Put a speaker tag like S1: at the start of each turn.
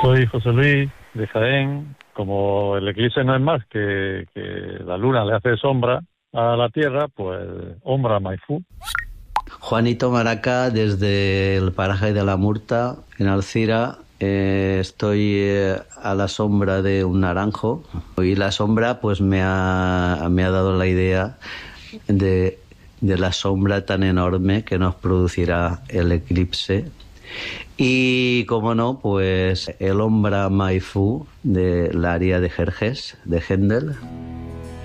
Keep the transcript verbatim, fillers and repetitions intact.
S1: Soy José Luis de Jaén. Como el eclipse no es más que, que la luna le hace sombra a la Tierra, pues Ombra Maifú.
S2: Juanito Maraca, desde el paraje de la Murta, en Alcira. Eh, estoy eh, a la sombra de un naranjo y la sombra pues me ha, me ha dado la idea de, de la sombra tan enorme que nos producirá el eclipse. Y, como no, pues el Ombra Maifú de la aria de Jerjes, de Händel.